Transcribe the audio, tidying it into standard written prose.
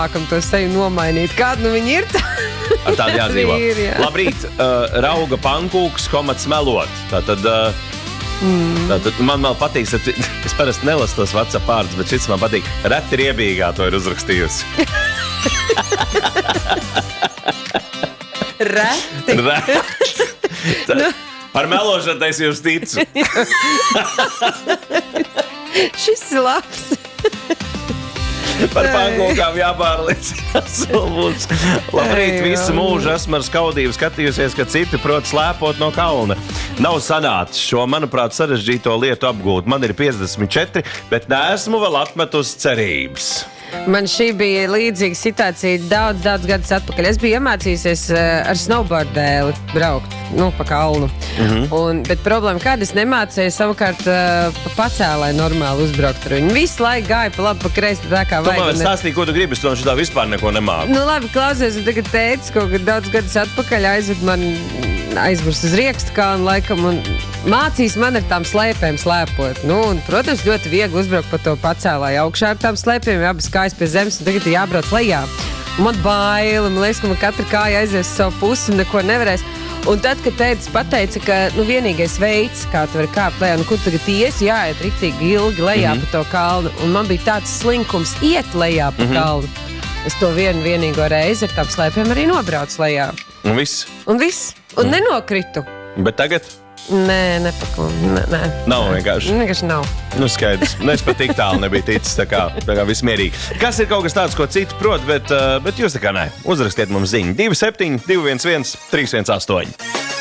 cilvēkam to seju nomainīt. Kāda viņi ir? Ar tādu jādzīvo. Labrīt, rauga pankūks, komats melot. Tātad man vēl patīk, es parasti nelasu tos WhatsApp vārdus, bet šis man patīk. Reti riebīgā to ir uzrakstījusi. Reti. Par melošanu es jums ticu. Šis ir labs. Par pankūkām jāpārliecinās. Labrīt, visu mūžu esmu ar skaudību skatījusies, ka citi prot slēpot no kalna. Nav sanācis šo, manuprāt, sarežģīto lietu apgūt. Man ir 54, bet neesmu vēl atmetusi cerības. Man šī bija līdzīga situācija daudz gadus atpakaļ. Es biju iemācījusies ar snowboardēli braukt, pa kalnu. Bet problēma kāda, es nemācēju savukārt pa pacēlai normāli uzbraukt ar viņu. Visu laiku gāja pa labi, pa kreisi, tā kā vajag. Tu man stāstīji, ko tu gribi, es to šitā vispār neko nemāku. Labi, klausies, un tagad teicu, kaut kad daudz gadus atpakaļ aizvurs uz Riekstu kalnu laikam un mācīs man ar tām slēpēm slēpot. Un, protams, ļoti viegli uzbraukt pa to pacēlāju augšā ar tām slēpēm, abas kājas pie zemes, un tagad ir jābrauc lejā. Un man baila, man liekas, ka man katra kāja aizies savu pusi un neko nevarēs. Un tad, kad tētis pateica, ka vienīgais veids, kā tu vari kāpt lejā, kur tagad iesi, jāiet riktīgi ilgi lejā pa to kalnu. Un man bija tāds slinkums iet lejā pa kalnu. Es to vienīgo reizi ar tām slēpēm arī nobraucu lejā. Un viss? Un viss. Un nenokritu. Bet tagad? Nē, nepakunu. Nē. Nav vienkārši? Vienkārši nav. Skaidrs. Es pat tik tālu nebija ticis, tā kā vismierīgi. Kas ir kaut kas tāds, ko citi prot, bet jūs tā kā nē. Uzrakstiet mums ziņu. 27 211 318.